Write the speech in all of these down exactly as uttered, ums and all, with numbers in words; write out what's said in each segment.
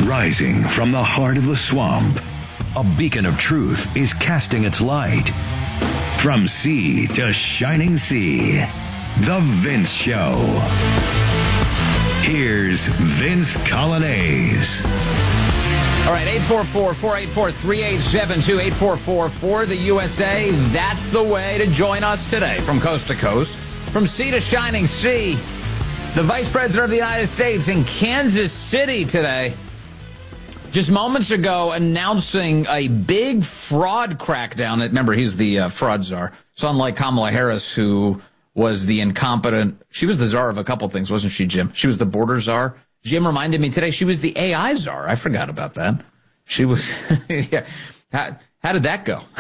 Rising from the heart of the swamp, a beacon of truth is casting its light. From sea to shining sea, The Vince Show. Here's Vince Coglianese. All right, eight four four, four eight four, three eight seven two, eight four four for the U S A. That's the way to join us today from coast to coast, from sea to shining sea. The Vice President of the United States in Kansas City today, just moments ago, announcing a big fraud crackdown. Remember, he's the uh, fraud czar. So unlike Kamala Harris, who was the incompetent, she was the czar of a couple things, wasn't she, Jim? She was the border czar. Jim reminded me today she was the A I czar. I forgot about that. She was, yeah. How, how did that go?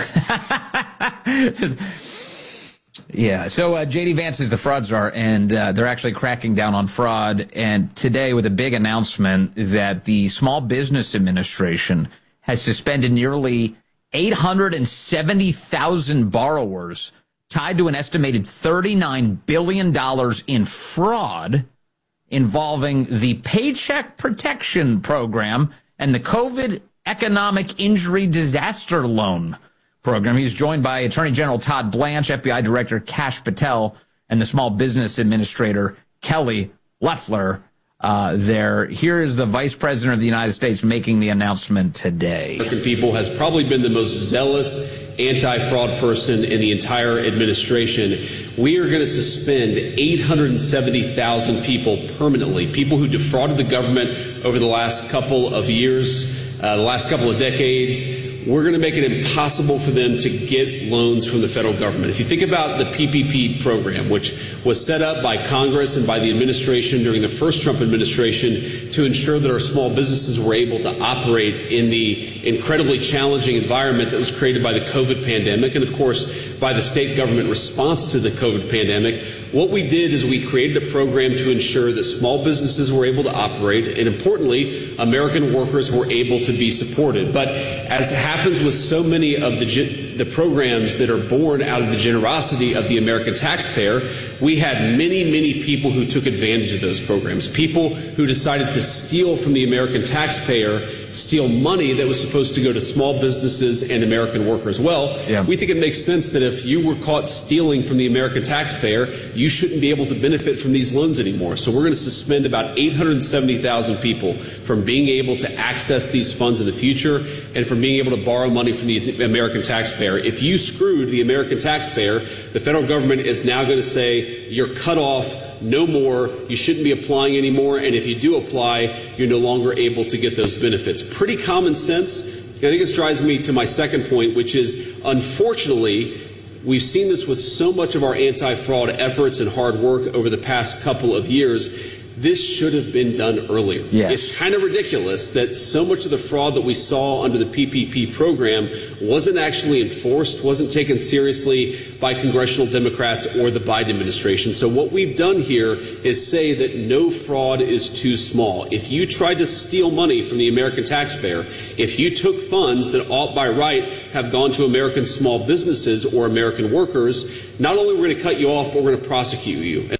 Yeah, so uh, J D Vance is the fraud czar, and uh, they're actually cracking down on fraud. And today, with a big announcement that the Small Business Administration has suspended nearly eight hundred seventy thousand borrowers tied to an estimated thirty-nine billion dollars in fraud involving the Paycheck Protection Program and the COVID Economic Injury Disaster Loan Program. He's joined by Attorney General Todd Blanche, F B I Director Kash Patel, and the Small Business Administrator Kelly Loeffler. Uh, there, here is the Vice President of the United States making the announcement today. American people has probably been the most zealous anti-fraud person in the entire administration. We are going to suspend eight hundred seventy thousand people permanently, people who defrauded the government over the last couple of years, uh, the last couple of decades. We're going to make it impossible for them to get loans from the federal government. If you think about the P P P program, which was set up by Congress and by the administration during the first Trump administration to ensure that our small businesses were able to operate in the incredibly challenging environment that was created by the COVID pandemic and, of course, by the state government response to the COVID pandemic, what we did is we created a program to ensure that small businesses were able to operate and, importantly, American workers were able to be supported. But as happens with so many of the, the programs that are born out of the generosity of the American taxpayer, we had many, many people who took advantage of those programs, people who decided to steal from the American taxpayer, steal money that was supposed to go to small businesses and American workers. Well, yeah. We think it makes sense that if you were caught stealing from the American taxpayer, you shouldn't be able to benefit from these loans anymore. So we're going to suspend about eight hundred seventy thousand people from being able to access these funds in the future and from being able to borrow money from the American taxpayer. If you screwed the American taxpayer, the federal government is now going to say you're cut off, no more, you shouldn't be applying anymore, and if you do apply, you're no longer able to get those benefits. Pretty common sense. I think this drives me to my second point, which is, unfortunately, we've seen this with so much of our anti-fraud efforts and hard work over the past couple of years. This should have been done earlier. Yes. It's kind of ridiculous that so much of the fraud that we saw under the P P P program wasn't actually enforced, wasn't taken seriously by congressional Democrats or the Biden administration. So what we've done here is say that no fraud is too small. If you tried to steal money from the American taxpayer, if you took funds that ought by right have gone to American small businesses or American workers, not only are we going to cut you off, but we're going to prosecute you.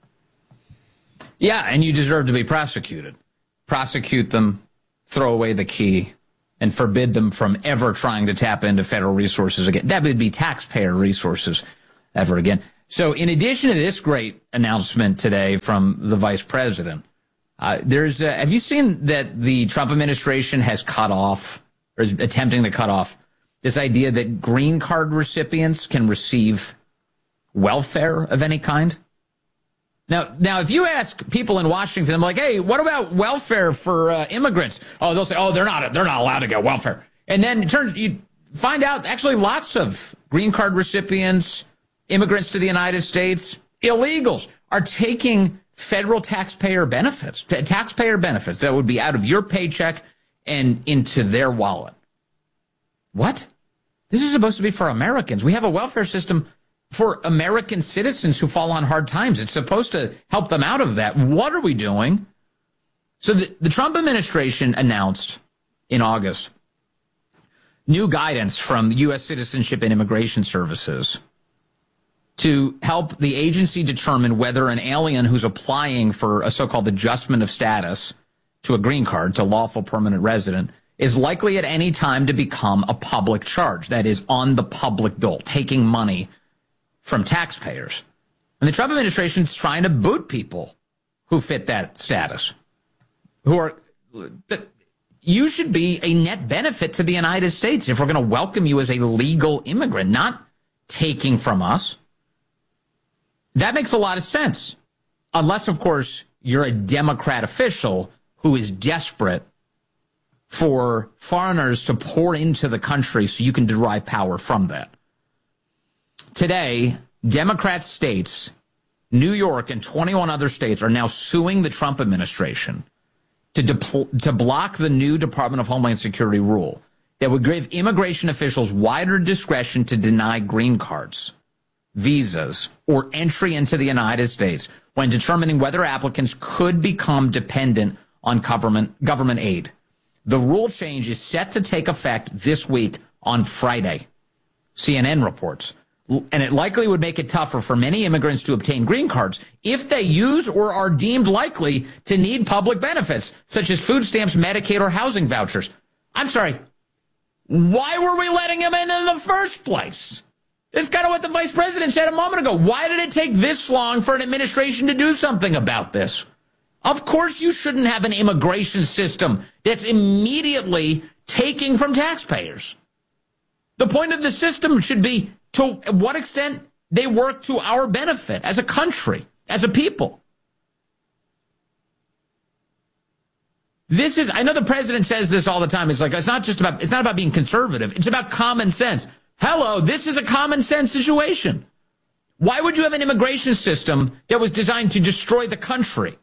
Yeah, and you deserve to be prosecuted. Prosecute them, throw away the key, and forbid them from ever trying to tap into federal resources again. That would be taxpayer resources ever again. So in addition to this great announcement today from the vice president, uh, there's uh, have you seen that the Trump administration has cut off, or is attempting to cut off, this idea that green card recipients can receive welfare of any kind? Now, now, if you ask people in Washington, I'm like, hey, what about welfare for uh, immigrants? Oh, they'll say, oh, they're not, they're not allowed to get welfare. And then it turns, you find out actually lots of green card recipients, immigrants to the United States, illegals are taking federal taxpayer benefits, t- taxpayer benefits that would be out of your paycheck and into their wallet. What? This is supposed to be for Americans. We have a welfare system for American citizens who fall on hard times. It's supposed to help them out of that. What are we doing? So the, the Trump administration announced in August new guidance from U S Citizenship and Immigration Services to help the agency determine whether an alien who's applying for a so-called adjustment of status to a green card, to lawful permanent resident, is likely at any time to become a public charge. That is, on the public dole, taking money from taxpayers. And the Trump administration is trying to boot people who fit that status, who are, you should be a net benefit to the United States if we're going to welcome you as a legal immigrant, not taking from us. That makes a lot of sense. Unless, of course, you're a Democrat official who is desperate for foreigners to pour into the country so you can derive power from that. Today, Democrat states, New York and twenty-one other states, are now suing the Trump administration to, depl- to block the new Department of Homeland Security rule that would give immigration officials wider discretion to deny green cards, visas, or entry into the United States when determining whether applicants could become dependent on government government aid. The rule change is set to take effect this week on Friday, C N N reports. And it likely would make it tougher for many immigrants to obtain green cards if they use or are deemed likely to need public benefits, such as food stamps, Medicaid, or housing vouchers. I'm sorry, why were we letting them in in the first place? It's kind of what the vice president said a moment ago. Why did it take this long for an administration to do something about this? Of course you shouldn't have an immigration system that's immediately taking from taxpayers. The point of the system should be to what extent they work to our benefit as a country, as a people. This is, I know the president says this all the time. It's like, it's not just about, it's not about being conservative. It's about common sense. Hello, this is a common sense situation. Why would you have an immigration system that was designed to destroy the country?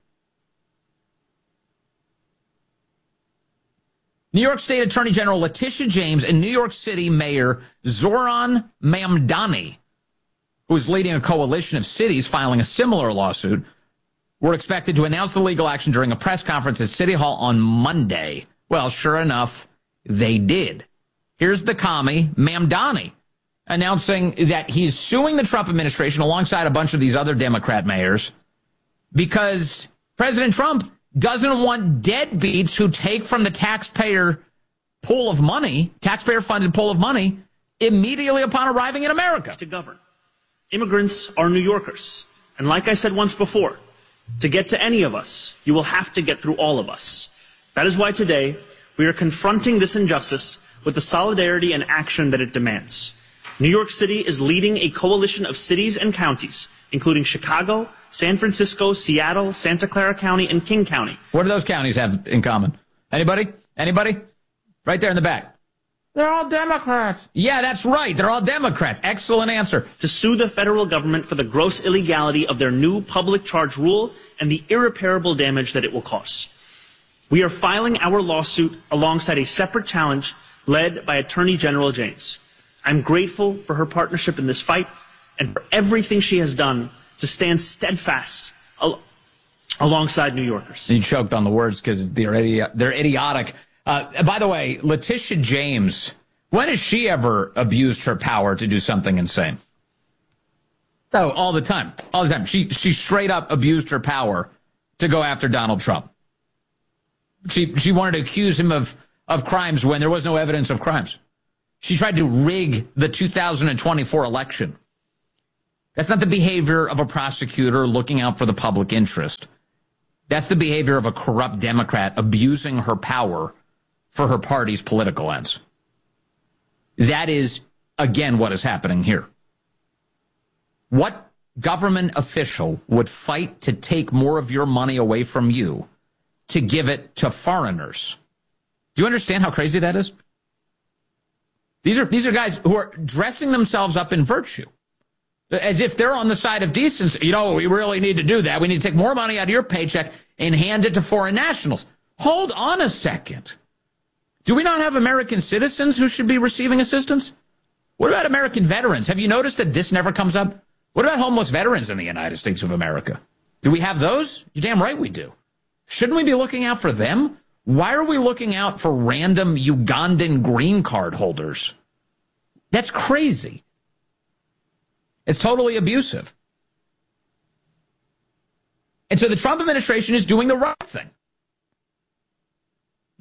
New York State Attorney General Letitia James and New York City Mayor Zohran Mamdani, who is leading a coalition of cities filing a similar lawsuit, were expected to announce the legal action during a press conference at City Hall on Monday. Well, sure enough, they did. Here's the commie, Mamdani, announcing that he's suing the Trump administration alongside a bunch of these other Democrat mayors because President Trump doesn't want deadbeats who take from the taxpayer pool of money, taxpayer-funded pool of money, immediately upon arriving in America. To govern. Immigrants are New Yorkers. And like I said once before, to get to any of us, you will have to get through all of us. That is why today we are confronting this injustice with the solidarity and action that it demands. New York City is leading a coalition of cities and counties, including Chicago, San Francisco, Seattle, Santa Clara County, and King County. What do those counties have in common? Anybody? Anybody? Right there in the back. They're all Democrats. Yeah, that's right. They're all Democrats. Excellent answer. To sue the federal government for the gross illegality of their new public charge rule and the irreparable damage that it will cause. We are filing our lawsuit alongside a separate challenge led by Attorney General James. I'm grateful for her partnership in this fight and for everything she has done to stand steadfast al- alongside New Yorkers. You choked on the words because they're, idi- they're idiotic. Uh, by the way, Letitia James, when has she ever abused her power to do something insane? Oh, all the time. All the time. She she straight up abused her power to go after Donald Trump. She she wanted to accuse him of, of crimes when there was no evidence of crimes. She tried to rig the two thousand twenty-four election. That's not the behavior of a prosecutor looking out for the public interest. That's the behavior of a corrupt Democrat abusing her power for her party's political ends. That is, again, what is happening here. What government official would fight to take more of your money away from you to give it to foreigners? Do you understand how crazy that is? These are these are guys who are dressing themselves up in virtue, as if they're on the side of decency. You know, we really need to do that. We need to take more money out of your paycheck and hand it to foreign nationals. Hold on a second. Do we not have American citizens who should be receiving assistance? What about American veterans? Have you noticed that this never comes up? What about homeless veterans in the United States of America? Do we have those? You're damn right we do. Shouldn't we be looking out for them? Why are we looking out for random Ugandan green card holders? That's crazy. It's totally abusive. And so the Trump administration is doing the right thing.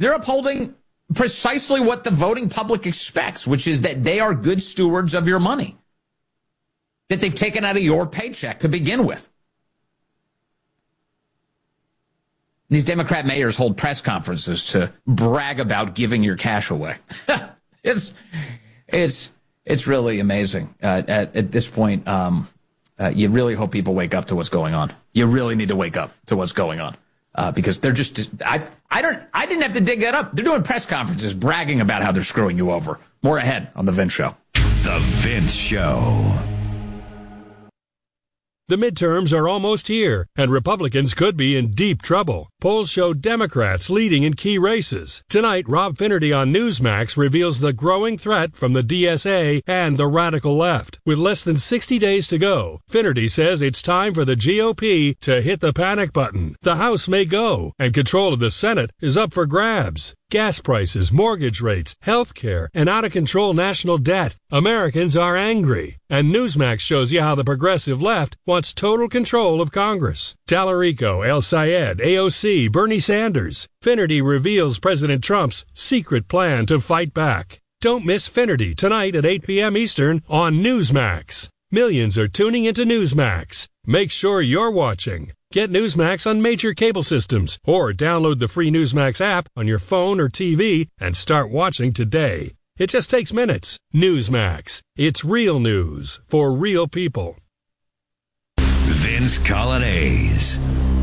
They're upholding precisely what the voting public expects, which is that they are good stewards of your money, that they've taken out of your paycheck to begin with. These Democrat mayors hold press conferences to brag about giving your cash away. it's, it's, it's really amazing. Uh, at, at this point, um, uh, you really hope people wake up to what's going on. You really need to wake up to what's going on. Uh, because they're just, I, I don't, I didn't have to dig that up. They're doing press conferences bragging about how they're screwing you over. More ahead on The Vince Show. The Vince Show. The midterms are almost here, and Republicans could be in deep trouble. Polls show Democrats leading in key races. Tonight, Rob Finnerty on Newsmax reveals the growing threat from the D S A and the radical left. With less than sixty days to go, Finnerty says it's time for the G O P to hit the panic button. The House may go, and control of the Senate is up for grabs. Gas prices, mortgage rates, health care, and out-of-control national debt. Americans are angry. And Newsmax shows you how the progressive left wants total control of Congress. Tallarico, El Sayed, A O C, Bernie Sanders. Finnerty reveals President Trump's secret plan to fight back. Don't miss Finnerty tonight at eight p.m. Eastern on Newsmax. Millions are tuning into Newsmax. Make sure you're watching. Get Newsmax on major cable systems or download the free Newsmax app on your phone or T V and start watching today. It just takes minutes. Newsmax. It's real news for real people. Vince Colonnese.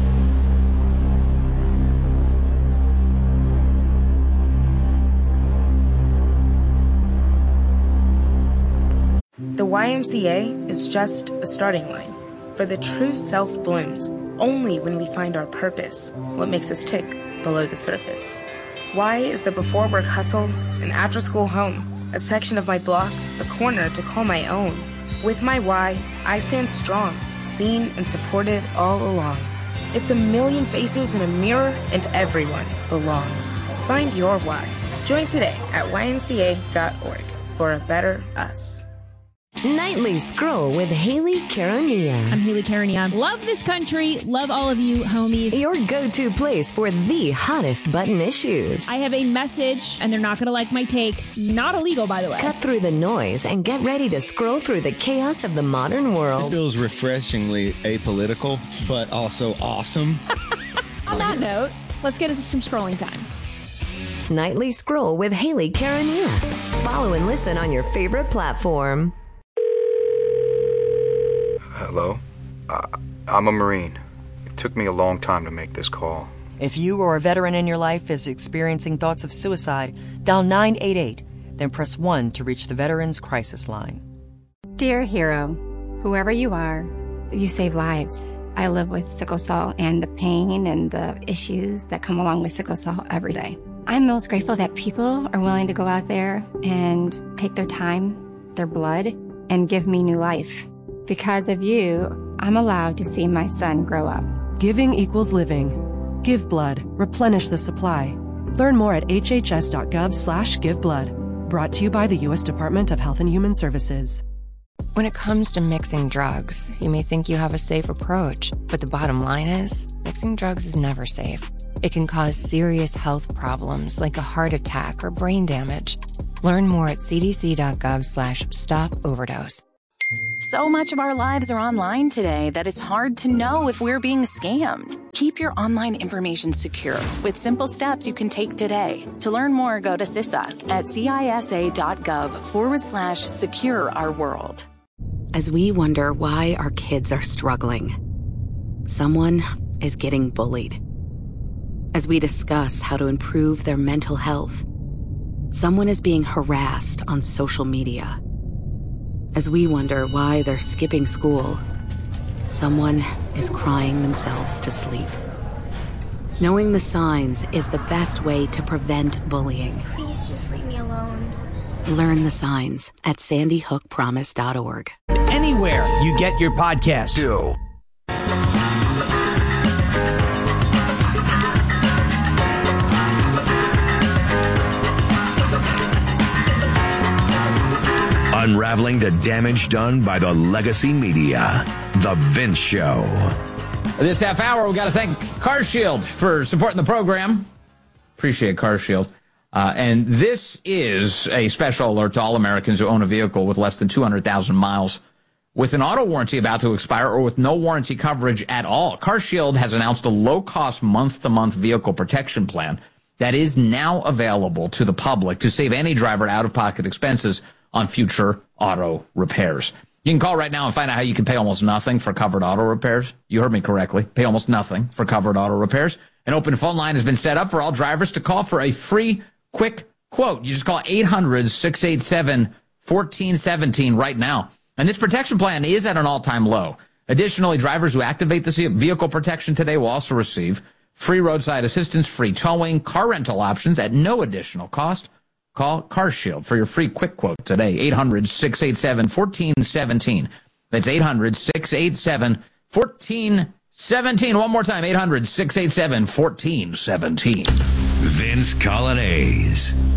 The Y M C A is just a starting line, for the true self blooms only when we find our purpose, what makes us tick below the surface. Y is the before work hustle, an after school home, a section of my block, a corner to call my own. With my Y, I stand strong, seen and supported all along. It's a million faces in a mirror, and everyone belongs. Find your Y. Join today at Y M C A dot org for a better us. Nightly Scroll with Haley Caronia. I'm Haley Caronia. Love this country. Love all of you, homies. Your go-to place for the hottest button issues. I have a message, and they're not going to like my take. Not illegal, by the way. Cut through the noise and get ready to scroll through the chaos of the modern world. This feels refreshingly apolitical, but also awesome. On that note, let's get into some scrolling time. Nightly Scroll with Haley Caronia. Follow and listen on your favorite platform. Hello? Uh, I'm a Marine. It took me a long time to make this call. If you or a veteran in your life is experiencing thoughts of suicide, dial nine eight eight, then press one to reach the Veterans Crisis Line. Dear hero, whoever you are, you save lives. I live with sickle cell and the pain and the issues that come along with sickle cell every day. I'm most grateful that people are willing to go out there and take their time, their blood, and give me new life. Because of you, I'm allowed to see my son grow up. Giving equals living. Give blood. Replenish the supply. Learn more at hhs.gov slash give blood. Brought to you by the U S Department of Health and Human Services. When it comes to mixing drugs, you may think you have a safe approach, but the bottom line is, mixing drugs is never safe. It can cause serious health problems like a heart attack or brain damage. Learn more at cdc.gov slash stop overdose. So much of our lives are online today that it's hard to know if we're being scammed. Keep your online information secure with simple steps you can take today. To learn more, go to C I S A at cisa.gov forward slash secure our world. As we wonder why our kids are struggling, someone is getting bullied. As we discuss how to improve their mental health, someone is being harassed on social media. As we wonder why they're skipping school, someone is crying themselves to sleep. Knowing the signs is the best way to prevent bullying. Please just leave me alone. Learn the signs at sandy hook promise dot org. Anywhere you get your podcasts. Do. Unraveling the damage done by the legacy media. The Vince Show. This half hour, we got to thank CarShield for supporting the program. Appreciate CarShield. Uh, and this is a special alert to all Americans who own a vehicle with less than two hundred thousand miles with an auto warranty about to expire or with no warranty coverage at all. CarShield has announced a low-cost month-to-month vehicle protection plan that is now available to the public to save any driver out-of-pocket expenses on future auto repairs. You can call right now and find out how you can pay almost nothing for covered auto repairs. You heard me correctly. Pay almost nothing for covered auto repairs. An open phone line has been set up for all drivers to call for a free quick quote. You just call eight hundred, six eight seven, one four one seven right now. And this protection plan is at an all-time low. Additionally, drivers who activate this vehicle protection today will also receive free roadside assistance, free towing, car rental options at no additional cost. Call CarShield for your free quick quote today. eight hundred, six eight seven, one four one seven. That's eight hundred, six eight seven, one four one seven. One more time, eight hundred, six eight seven, one four one seven. Vince Coglianese.